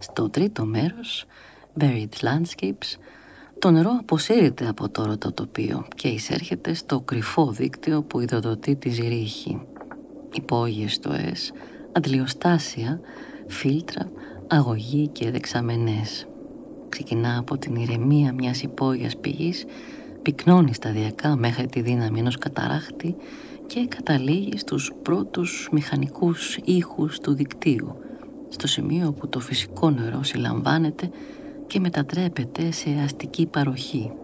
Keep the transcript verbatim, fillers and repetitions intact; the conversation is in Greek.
Στο τρίτο μέρος, Buried Landscapes, το νερό αποσύρεται από το ρωτοτοπείο και εισέρχεται στο κρυφό δίκτυο που υδροδοτεί τη Ζηρίχη. Υπόγειες στοές, αντλιοστάσια, φίλτρα, αγωγοί και δεξαμενές. Ξεκινά από την ηρεμία μιας υπόγειας πηγής, πυκνώνει σταδιακά μέχρι τη δύναμη ενός καταράχτη και καταλήγει στους πρώτους μηχανικούς ήχους του δικτύου, στο σημείο που το φυσικό νερό συλλαμβάνεται και μετατρέπεται σε αστική παροχή.